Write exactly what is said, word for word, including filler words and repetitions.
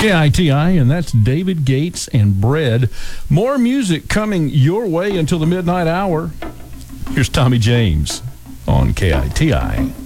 K I T I, and that's David Gates and Bread. More music coming your way until the midnight hour. Here's Tommy James on K I T I.